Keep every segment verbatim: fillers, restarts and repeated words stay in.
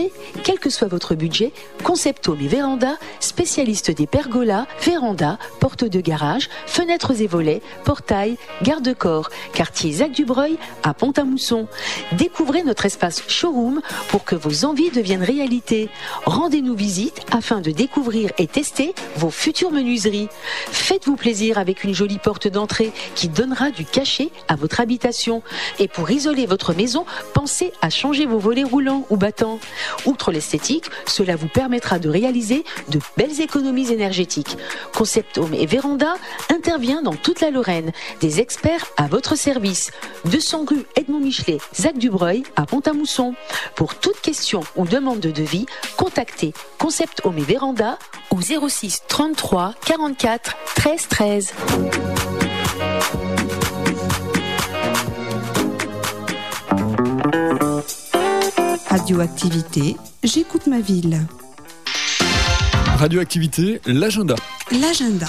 cherchez, quel que soit votre budget, Concept Home et Véranda, spécialistes des pergolas, vérandas, portes de garage, fenêtres et volets, portails, garde-corps, quartier Zac-du-Breuil à Pont-à-Mousson. Découvrez notre espace showroom pour que vos envies deviennent réalité. Rendez-nous visite afin de découvrir et tester vos futures menuiseries. Faites-vous plaisir avec une jolie porte d'entrée qui donnera du cachet à votre habitation. Et pour isoler votre maison, pensez à changer vos volets roulants ou battants. Outre l'esthétique, cela vous permettra de réaliser de belles économies énergétiques. Concept Home et Véranda intervient dans toute la Lorraine. Des experts à votre service. deux cents rue Edmond Michelet, Zac-du-Breuil à Pont-à-Mousson. Pour toute question ou demande de devis, contactez Concept Home et Véranda au zéro six trente-trois quarante-quatre treize treize. Radioactivité, j'écoute ma ville. Radioactivité, l'agenda. L'agenda.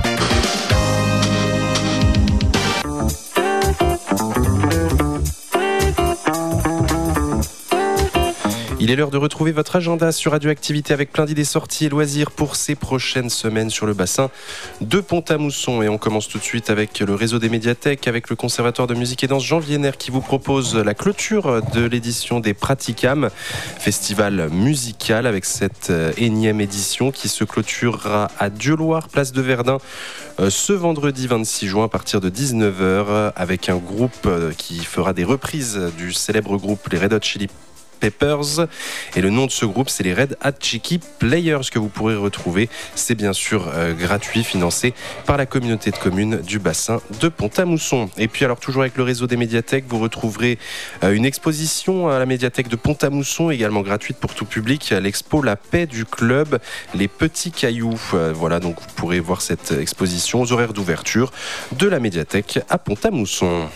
Il est l'heure de retrouver votre agenda sur Radioactivité avec plein d'idées sorties et loisirs pour ces prochaines semaines sur le bassin de Pont-à-Mousson. Et on commence tout de suite avec le réseau des médiathèques, avec le Conservatoire de musique et danse Jean Vienner qui vous propose la clôture de l'édition des Praticam, festival musical avec cette énième édition qui se clôturera à Dieuloir, place de Verdun, ce vendredi vingt-six juin à partir de dix-neuf heures avec un groupe qui fera des reprises du célèbre groupe les Red Hot Chili Peppers, et le nom de ce groupe c'est les Red Hot Chiki Players que vous pourrez retrouver. C'est bien sûr euh, gratuit, financé par la communauté de communes du bassin de Pont-à-Mousson. Et puis alors toujours avec le réseau des médiathèques, vous retrouverez euh, une exposition à la médiathèque de Pont-à-Mousson, également gratuite pour tout public, l'expo La Paix du Club, les petits cailloux. Euh, voilà, donc vous pourrez voir cette exposition aux horaires d'ouverture de la médiathèque à Pont-à-Mousson.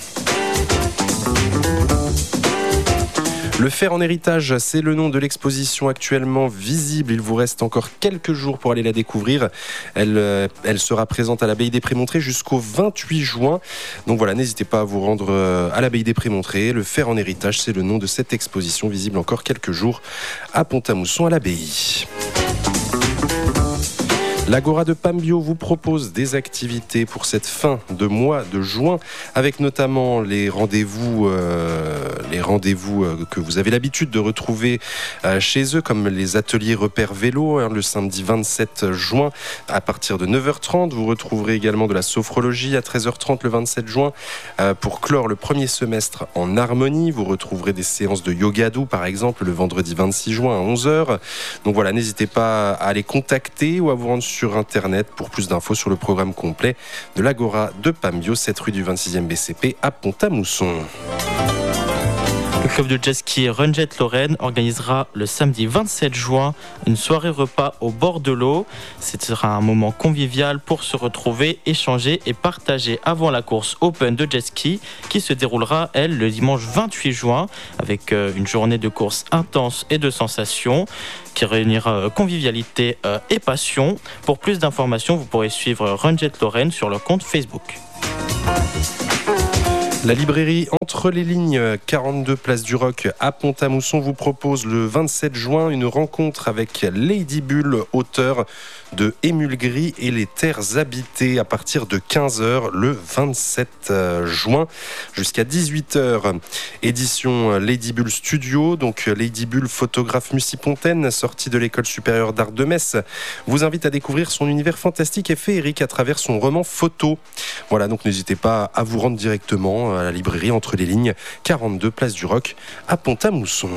Le fer en héritage, c'est le nom de l'exposition actuellement visible. Il vous reste encore quelques jours pour aller la découvrir. Elle, euh, elle sera présente à l'abbaye des Prémontrés jusqu'au vingt-huit juin. Donc voilà, n'hésitez pas à vous rendre euh, à l'abbaye des Prémontrés. Le fer en héritage, c'est le nom de cette exposition visible encore quelques jours à Pont-à-Mousson à l'abbaye. L'Agora de Pambio vous propose des activités pour cette fin de mois de juin, avec notamment les rendez-vous, euh, les rendez-vous euh, que vous avez l'habitude de retrouver euh, chez eux, comme les ateliers repères vélo, hein, le samedi vingt-sept juin à partir de neuf heures trente. Vous retrouverez également de la sophrologie à treize heures trente le vingt-sept juin euh, pour clore le premier semestre en harmonie. Vous retrouverez des séances de yoga doux, par exemple, le vendredi vingt-six juin à onze heures. Donc voilà, n'hésitez pas à les contacter ou à vous rendre sur sur internet pour plus d'infos sur le programme complet de l'Agora de Pambio, sept rue du vingt-sixième B C P à Pont-à-Mousson. Le club de jet ski Runjet Lorraine organisera le samedi vingt-sept juin une soirée repas au bord de l'eau. Ce sera un moment convivial pour se retrouver, échanger et partager avant la course Open de jet ski qui se déroulera, elle, le dimanche vingt-huit juin avec une journée de course intense et de sensations qui réunira convivialité et passion. Pour plus d'informations, vous pourrez suivre Runjet Lorraine sur leur compte Facebook. La librairie Entre les lignes, quarante-deux place du Roc à Pont-à-Mousson vous propose le vingt-sept juin une rencontre avec Lady Bull, auteur de Émule Gris et les terres habitées à partir de quinze heures le vingt-sept juin jusqu'à dix-huit heures. Édition Lady Bull Studio, donc Lady Bull, photographe Mussy-Pontaine, sortie de l'école supérieure d'art de Metz, vous invite à découvrir son univers fantastique et féerique à travers son roman photo. Voilà, donc n'hésitez pas à vous rendre directement à la librairie Entre les lignes, quarante-deux place du Roc à Pont-à-Mousson.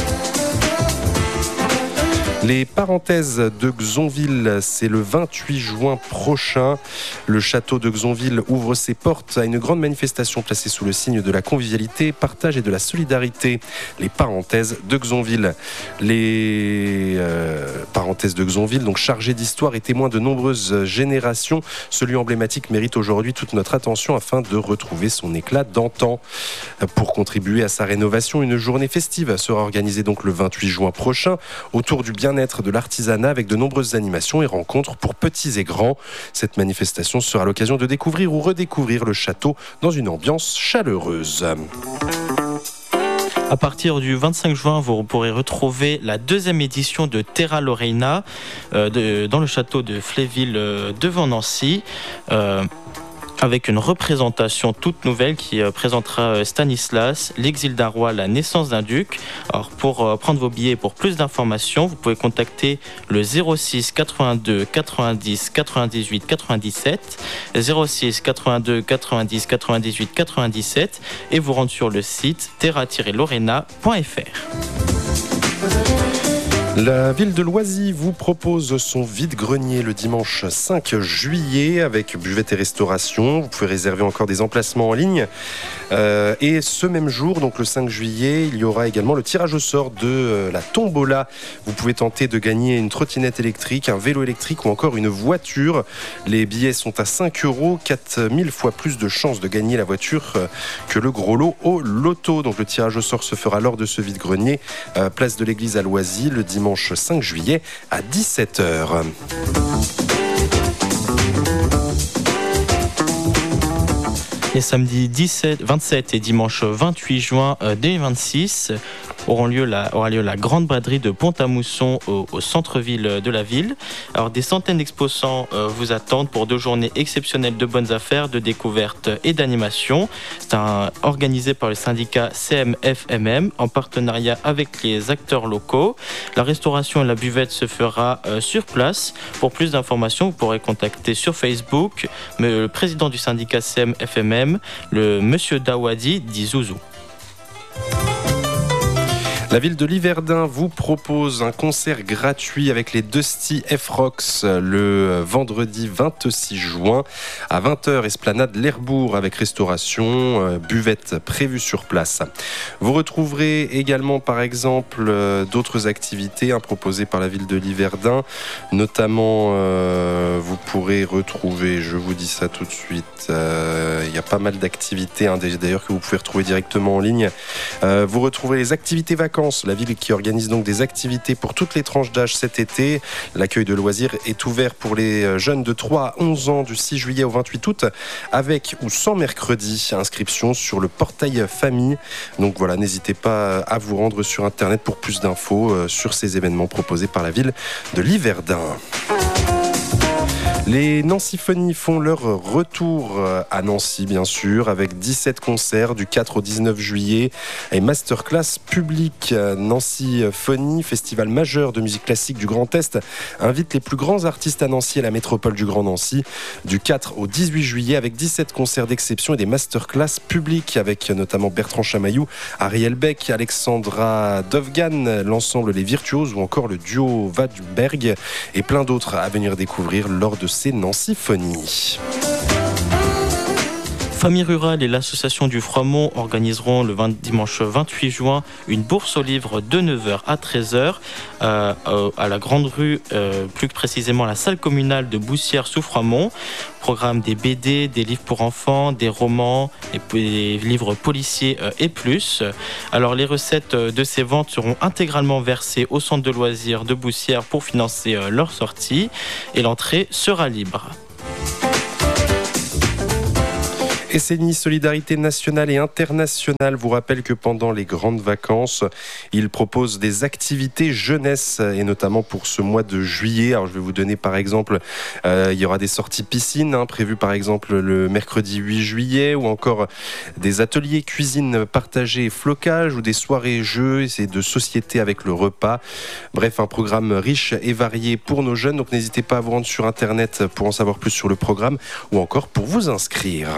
Les parenthèses de Xonville, c'est le vingt-huit juin prochain. Le château de Xonville ouvre ses portes à une grande manifestation placée sous le signe de la convivialité, partage et de la solidarité. Les parenthèses de Xonville. Les euh, parenthèses de Xonville, donc chargées d'histoire et témoins de nombreuses générations. Ce lieu emblématique mérite aujourd'hui toute notre attention afin de retrouver son éclat d'antan. Pour contribuer à sa rénovation, une journée festive sera organisée donc le vingt-huit juin prochain autour du bien bien-être de l'artisanat avec de nombreuses animations et rencontres pour petits et grands. Cette manifestation sera l'occasion de découvrir ou redécouvrir le château dans une ambiance chaleureuse. À partir du vingt-cinq juin, vous pourrez retrouver la deuxième édition de Terra Lorena euh, de, dans le château de Fléville euh, devant Nancy. Euh, avec une représentation toute nouvelle qui euh, présentera Stanislas, l'exil d'un roi, la naissance d'un duc. Alors pour euh, prendre vos billets et pour plus d'informations, vous pouvez contacter le zéro six quatre-vingt-deux quatre-vingt-dix quatre-vingt-dix-huit quatre-vingt-dix-sept, zéro six quatre-vingt-deux quatre-vingt-dix quatre-vingt-dix-huit quatre-vingt-dix-sept et vous rendre sur le site terra tiret lorena point f r. La ville de Loisy vous propose son vide-grenier le dimanche cinq juillet avec buvette et restauration. Vous pouvez réserver encore des emplacements en ligne. Euh, et ce même jour, donc le cinq juillet, il y aura également le tirage au sort de euh, la tombola. Vous pouvez tenter de gagner une trottinette électrique, un vélo électrique ou encore une voiture. Les billets sont à cinq euros, quatre mille fois plus de chances de gagner la voiture euh, que le gros lot au loto. Donc le tirage au sort se fera lors de ce vide-grenier, euh, place de l'église à Loisy, le dimanche cinq juillet à dix-sept heures. Les samedis dix-sept, vingt-sept et dimanche vingt-huit juin deux mille vingt-six auront lieu la, aura lieu la grande braderie de Pont-à-Mousson au, au centre-ville de la ville. Alors des centaines d'exposants euh, vous attendent pour deux journées exceptionnelles de bonnes affaires, de découvertes et d'animation. C'est un, organisé par le syndicat C M F M M en partenariat avec les acteurs locaux. La restauration et la buvette se fera euh, sur place. Pour plus d'informations, vous pourrez contacter sur Facebook mais le président du syndicat C M F M M, le monsieur Dawadi dit Zouzou. La ville de Liverdun vous propose un concert gratuit avec les Dusty F-Rocks le vendredi vingt-six juin à vingt heures, esplanade l'Herbourg avec restauration, euh, buvette prévue sur place. Vous retrouverez également par exemple euh, d'autres activités hein, proposées par la ville de Liverdun, notamment euh, vous pourrez retrouver, je vous dis ça tout de suite, euh, il y a pas mal d'activités hein, d'ailleurs que vous pouvez retrouver directement en ligne. Euh, vous retrouverez les activités vacances. La ville qui organise donc des activités pour toutes les tranches d'âge cet été. L'accueil de loisirs est ouvert pour les jeunes de trois à onze ans du six juillet au vingt-huit août avec ou sans mercredi. Inscription sur le portail famille. Donc voilà, n'hésitez pas à vous rendre sur internet pour plus d'infos sur ces événements proposés par la ville de Liverdun. Les Nancyphonies font leur retour à Nancy, bien sûr, avec dix-sept concerts du quatre au dix-neuf juillet et masterclass publique. Nancyphonie, festival majeur de musique classique du Grand Est, invite les plus grands artistes à Nancy et la métropole du Grand Nancy du quatre au dix-huit juillet avec dix-sept concerts d'exception et des masterclass publiques avec notamment Bertrand Chamaillou, Ariel Beck, Alexandra Dovgan, l'ensemble Les Virtuoses ou encore le duo Vadberg et plein d'autres à venir découvrir lors de ces Nancyphonies. Famille Rurale et l'association du Froidmont organiseront le vingt, dimanche vingt-huit juin une bourse aux livres de neuf heures à treize heures euh, euh, à la Grande Rue, euh, plus précisément à la salle communale de Boussières sous Froidmont. Programme des B D, des livres pour enfants, des romans, des, des livres policiers euh, et plus. Alors les recettes de ces ventes seront intégralement versées au centre de loisirs de Boussières pour financer euh, leur sortie et l'entrée sera libre. S N I Solidarité nationale et internationale vous rappelle que pendant les grandes vacances, il propose des activités jeunesse et notamment pour ce mois de juillet. Alors je vais vous donner par exemple, euh, il y aura des sorties piscine hein, prévues par exemple le mercredi huit juillet ou encore des ateliers cuisine partagée et flocage ou des soirées jeux et de société avec le repas. Bref, un programme riche et varié pour nos jeunes. Donc n'hésitez pas à vous rendre sur internet pour en savoir plus sur le programme ou encore pour vous inscrire.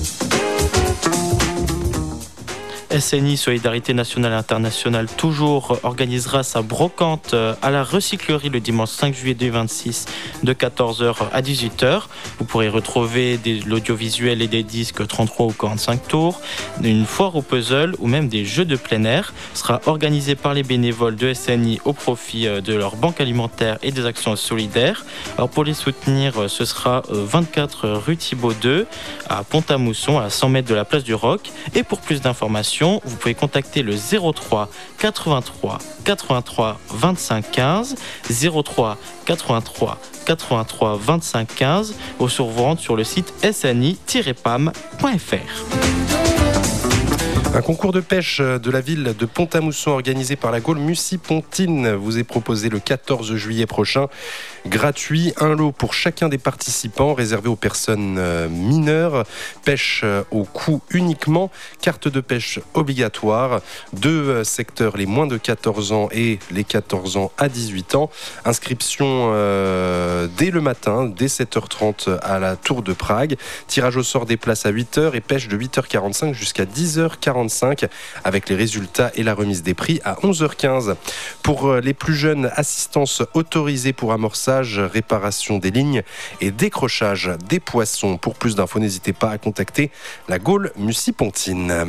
S N I Solidarité nationale et internationale toujours organisera sa brocante à la recyclerie le dimanche cinq juillet deux mille vingt-six de quatorze heures à dix-huit heures. Vous pourrez retrouver de l'audiovisuel et des disques trente-trois ou quarante-cinq tours, une foire au puzzle ou même des jeux de plein air. Ce sera organisé par les bénévoles de S N I au profit de leur banque alimentaire et des actions solidaires. Alors pour les soutenir, ce sera vingt-quatre rue Thibault deux à Pont-à-Mousson à cent mètres de la place du Roc. Et pour plus d'informations, vous pouvez contacter le zéro trois quatre-vingt-trois quatre-vingt-trois vingt-cinq quinze, zéro trois quatre-vingt-trois quatre-vingt-trois vingt-cinq quinze ou sur vous rendre sur le site s n i tiret p a m point f r. Un concours de pêche de la ville de Pont-à-Mousson organisé par la Gaule Mussy-Pontine vous est proposé le quatorze juillet prochain. Gratuit, un lot pour chacun des participants réservé aux personnes mineures. Pêche au coup uniquement, carte de pêche obligatoire. Deux secteurs, les moins de quatorze ans et les quatorze ans à dix-huit ans. Inscription euh, dès le matin, dès sept heures trente à la Tour de Prague. Tirage au sort des places à huit heures et pêche de huit heures quarante-cinq jusqu'à dix heures quarante-cinq avec les résultats et la remise des prix à onze heures quinze. Pour les plus jeunes, assistance autorisée pour amorçage, réparation des lignes et décrochage des poissons. Pour plus d'infos, n'hésitez pas à contacter la Gaule Mussy-Pontine.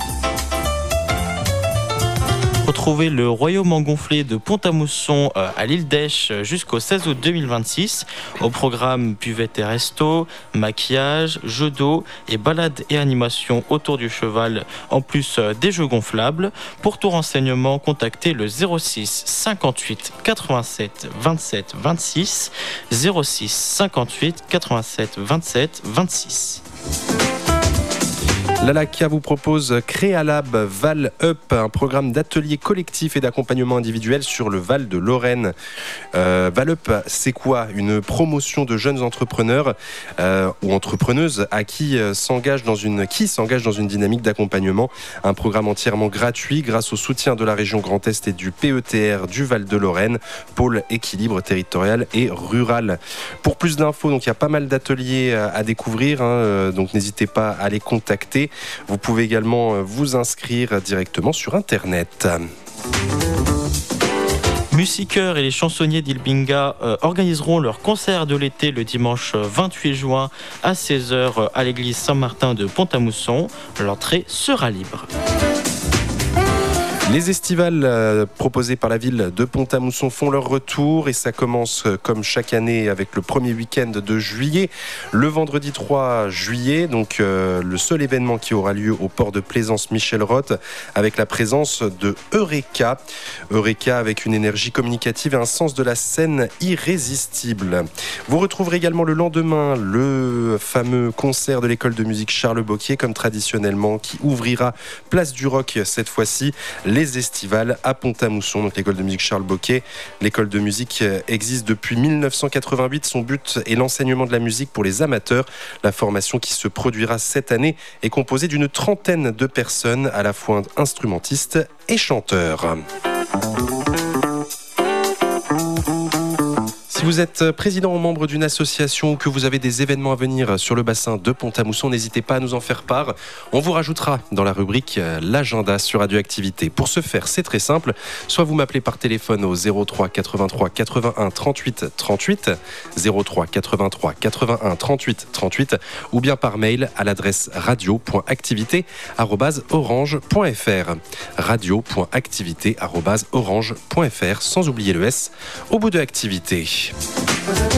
Retrouvez le Royaume engonflé de Pont-à-Mousson à l'île d'Esch jusqu'au seize août deux mille vingt-six. Au programme buvette et resto, maquillage, jeux d'eau et balades et animations autour du cheval, en plus des jeux gonflables. Pour tout renseignement, contactez le zéro six cinquante-huit quatre-vingt-sept vingt-sept vingt-six, zéro six cinquante-huit quatre-vingt-sept vingt-sept vingt-six. L'Alaka vous propose Créalab Val Up, un programme d'ateliers collectifs et d'accompagnement individuel sur le Val de Lorraine. Euh, Val Up, c'est quoi ? Une promotion de jeunes entrepreneurs euh, ou entrepreneuses à qui euh, s'engage dans une qui s'engage dans une dynamique d'accompagnement. Un programme entièrement gratuit grâce au soutien de la région Grand Est et du P E T R du Val de Lorraine, pôle équilibre territorial et rural. Pour plus d'infos, donc il y a pas mal d'ateliers à découvrir, hein, donc n'hésitez pas à les contacter. Vous pouvez également vous inscrire directement sur Internet. Musiqueurs et les chansonniers d'Ilbinga euh, organiseront leur concert de l'été le dimanche vingt-huit juin à seize heures à l'église Saint-Martin de Pont-à-Mousson. L'entrée sera libre. Les estivales euh, proposées par la ville de Pont-à-Mousson font leur retour et ça commence euh, comme chaque année avec le premier week-end de juillet. Le vendredi trois juillet, donc euh, le seul événement qui aura lieu au port de plaisance Michel Roth avec la présence de Eureka. Eureka avec une énergie communicative et un sens de la scène irrésistible. Vous retrouverez également le lendemain le fameux concert de l'école de musique Charles Bocquier comme traditionnellement qui ouvrira Place du Roc cette fois-ci. Les estivales à Pont-à-Mousson, donc l'école de musique Charles Bocquier. L'école de musique existe depuis mille neuf cent quatre-vingt-huit. Son but est l'enseignement de la musique pour les amateurs. La formation qui se produira cette année est composée d'une trentaine de personnes, à la fois instrumentistes et chanteurs. Si vous êtes président ou membre d'une association ou que vous avez des événements à venir sur le bassin de Pont-à-Mousson, n'hésitez pas à nous en faire part. On vous rajoutera dans la rubrique l'agenda sur Radioactivité. Pour ce faire, c'est très simple. Soit vous m'appelez par téléphone au zéro trois quatre-vingt-trois quatre-vingt-un trente-huit trente-huit, zéro trois quatre-vingt-trois quatre-vingt-un trente-huit trente-huit, ou bien par mail à l'adresse radio point activité arobase orange point f r. radio point activité arobase orange point f r, sans oublier le S au bout de activité.